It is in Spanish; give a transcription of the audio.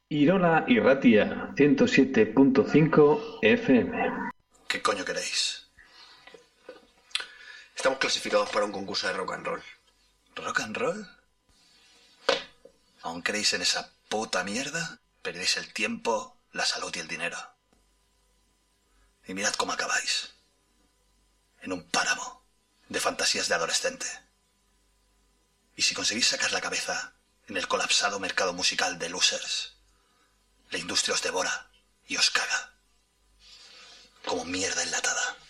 Irola y Ratia 107.5 FM. ¿Qué coño queréis? Estamos clasificados para un concurso de rock and roll. ¿Rock and roll? ¿Aún creéis en esa puta mierda? Perdéis el tiempo, la salud y el dinero. Y mirad cómo acabáis. En un páramo de fantasías de adolescente. Y si conseguís sacar la cabeza en el colapsado mercado musical de losers, la industria os devora y os caga como mierda enlatada.